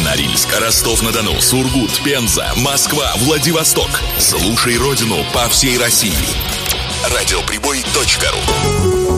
Норильск, Ростов-на-Дону, Сургут, Пенза, Москва, Владивосток. Слушай родину по всей России. Радиоприбой.ру.